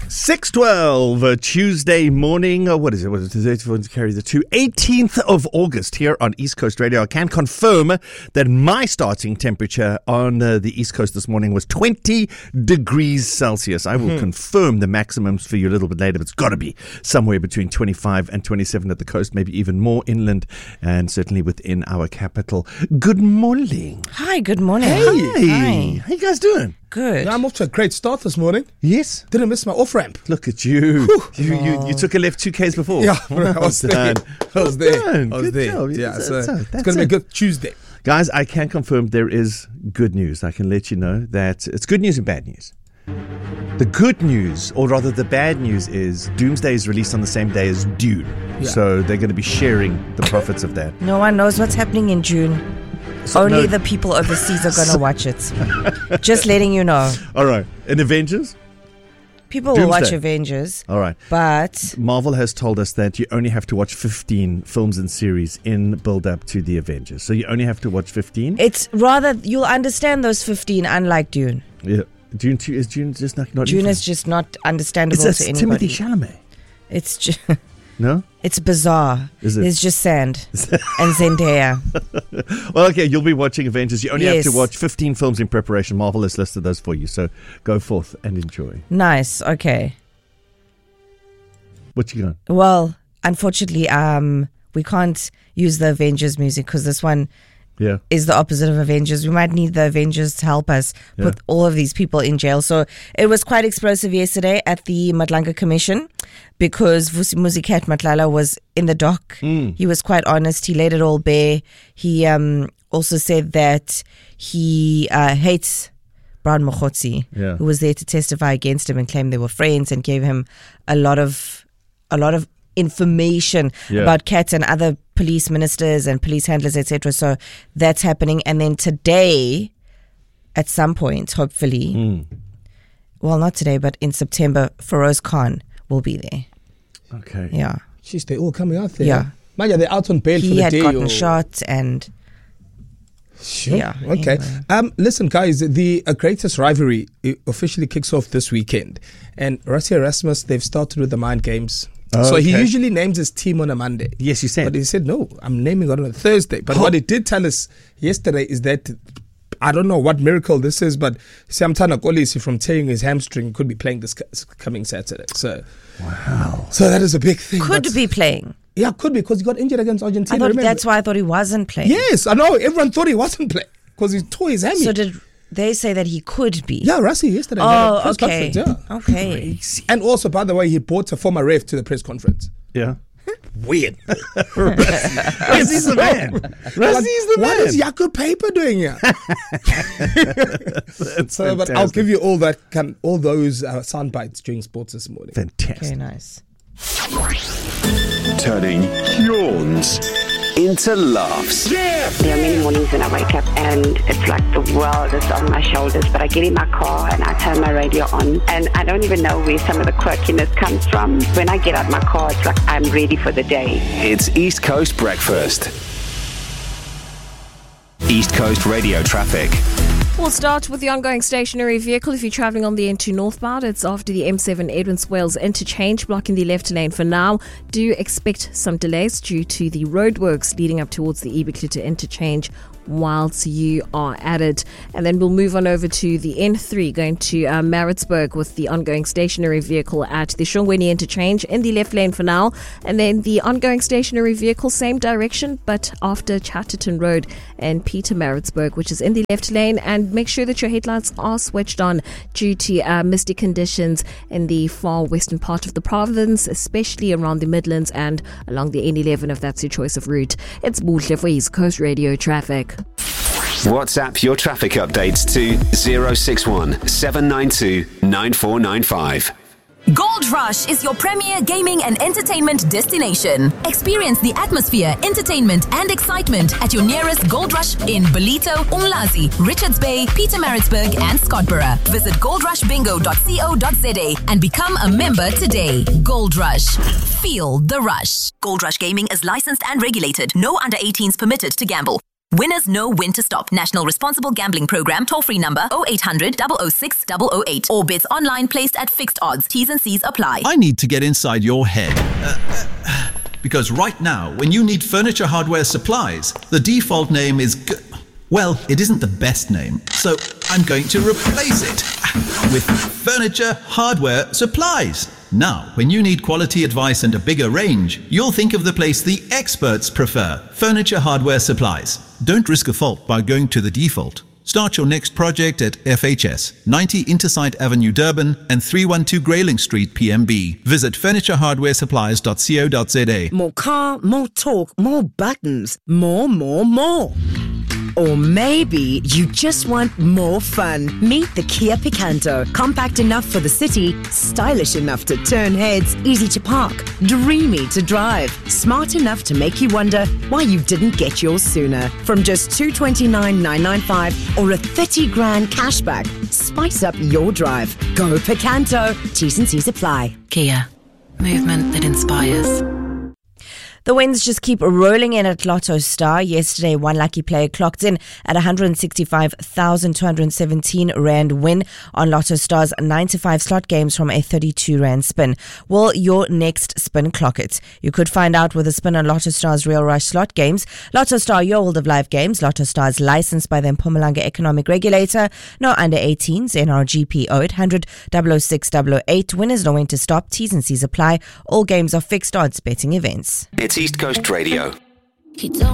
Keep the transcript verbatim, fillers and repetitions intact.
six twelve, uh, Tuesday morning. Uh, what is it? What is it? To carry the two. eighteenth of August here on East Coast Radio. I can confirm that my starting temperature on uh, the East Coast this morning was twenty degrees Celsius. I will hmm. confirm the maximums for you a little bit later, but it's got to be somewhere between twenty-five and twenty-seven at the coast, maybe even more inland, and certainly within our capital. Good morning. Hi, good morning. Hey. Hi. How you guys doing? Good. Yeah, I'm off to a great start this morning. Yes. Didn't miss my off-ramp. Look at you. You, you. you took a left two Ks before. Yeah, I was there. I was there. I was good there. Job. Yeah, so, so, so, it's going to be a good Tuesday. Guys, I can confirm there is good news. I can let you know that it's good news and bad news. The good news, or rather the bad news, is Doomsday is released on the same day as Dune. Yeah. So they're going to be sharing the profits of that. No one knows what's happening in June. So, Only no. the people overseas are going to watch it. Just letting you know. All right. And Avengers? People Doomsday. will watch Avengers. All right. But Marvel has told us that you only have to watch fifteen films and series in build-up to the Avengers. So you only have to watch fifteen? It's rather, you'll understand those fifteen, unlike Dune. Yeah. Dune two is Dune just not... not Dune is just not understandable it's to a anybody. Timothy Chalamet. It's just... No? It's bizarre. Is it? It's just sand and Zendaya. Well, okay, you'll be watching Avengers. You only yes. have to watch fifteen films in preparation. Marvel has listed those for you, so go forth and enjoy. Nice. Okay. What you got? Well, unfortunately, um, we can't use the Avengers music because this one yeah. is the opposite of Avengers. We might need the Avengers to help us yeah. put all of these people in jail. So it was quite explosive yesterday at the Madlanga Commission because Vusi Muzikat Matlala was in the dock. Mm. He was quite honest. He laid it all bare. He um, also said that he uh, hates Brown Mokhotsi, yeah. who was there to testify against him and claimed they were friends, and gave him a lot of a lot of information yeah. about Kat and other police ministers and police handlers, et cetera. So that's happening. And then today, at some point, hopefully, mm. well, not today, but in September, Feroz Khan will be there. Okay. Yeah. Jeez, they're all coming out there. Yeah. Man, yeah, they're out on bail he for the had day. gotten or... shot and... Sure. Yeah. Okay. Anyway. Um, listen, guys, the uh, greatest rivalry officially kicks off this weekend. And Rassie Erasmus, they've started with the mind games. Oh, so okay. he usually names his team on a Monday. Yes, you said. But he said, no, I'm naming it on a Thursday. But oh. what he did tell us yesterday is that, I don't know what miracle this is, but Samtana Kolisi from tearing his hamstring could be playing this coming Saturday. So, wow. So that is a big thing. Could be playing. Yeah, could be, because he got injured against Argentina. I thought remember? That's why I thought he wasn't playing. Yes, I know. Everyone thought he wasn't playing because he tore his hammy. So did they say that he could be? Yeah, Rassie yesterday. Oh, okay. Yeah. Okay. Crazy. And also, by the way, he brought a former ref to the press conference. Yeah. Weird. Rassie's the man. Rassie's the man. What is Jaco Paper doing here? So, but I'll give you all that, can, all those uh, sound bites during sports this morning. Fantastic. Okay, nice. Turning yawns into laughs. Yeah. There are many mornings when I wake up and it's like the world is on my shoulders, but I get in my car and I turn my radio on and I don't even know where some of the quirkiness comes from. When I get out my car, it's like I'm ready for the day. It's East Coast Breakfast. East Coast Radio traffic. We'll start with the ongoing stationary vehicle. If you're travelling on the N two northbound, it's after the M seven Edwin Swales interchange, blocking the left lane for now. Do expect some delays due to the roadworks leading up towards the Ibiklita interchange whilst you are at it. And then we'll move on over to the N three, going to uh, Maritzburg with the ongoing stationary vehicle at the Shongweni interchange in the left lane for now. And then the ongoing stationary vehicle, same direction, but after Chatterton Road and Peter Maritzburg, which is in the left lane. And make sure that your headlights are switched on due to uh, misty conditions in the far western part of the province, especially around the Midlands and along the N eleven if that's your choice of route. It's Buhle for East Coast Radio Traffic. WhatsApp your traffic updates to zero six one seven nine two nine four nine five. Gold Rush is your premier gaming and entertainment destination. Experience the atmosphere, entertainment and excitement at your nearest Gold Rush in Belito, Umlazi, Richards Bay, Pietermaritzburg and Scottborough. Visit gold rush bingo dot co dot za and become a member today. Gold Rush. Feel the rush. Gold Rush Gaming is licensed and regulated. No under eighteens permitted to gamble. Winners know when to stop. National Responsible Gambling Program. Toll-free number oh eight hundred, double oh six, double oh eight. Or bids online placed at fixed odds. T's and C's apply. I need to get inside your head. Uh, uh, because right now, when you need furniture hardware supplies, the default name is... G- well, it isn't the best name. So I'm going to replace it with Furniture Hardware Supplies. Now, when you need quality advice and a bigger range, you'll think of the place the experts prefer, Furniture Hardware Supplies. Don't risk a fault by going to the default. Start your next project at F H S, ninety Intersite Avenue, Durban, and three one two Grayling Street, P M B. Visit furniture hardware supplies dot co dot z a. More car, more talk, more buttons, more, more, more. Or maybe you just want more fun. Meet the Kia Picanto. Compact enough for the city, stylish enough to turn heads, easy to park, dreamy to drive, smart enough to make you wonder why you didn't get yours sooner. From just two hundred twenty-nine thousand nine hundred ninety-five or a thirty grand cashback, spice up your drive. Go Picanto. T's and C's apply. Kia. Movement that inspires. The wins just keep rolling in at Lotto Star. Yesterday, one lucky player clocked in at one hundred sixty-five thousand two hundred seventeen rand win on Lotto Star's nine to five slot games from a thirty-two rand spin. Will your next spin clock it? You could find out with a spin on Lotto Star's Real Rush slot games. Lotto Star, your world of live games. Lotto Star is licensed by the Mpumalanga Economic Regulator. No under eighteens. N R G P oh eight hundred, double oh six, double oh eight. Winners know when to stop. T's and C's apply. All games are fixed odds betting events. It's East Coast Radio.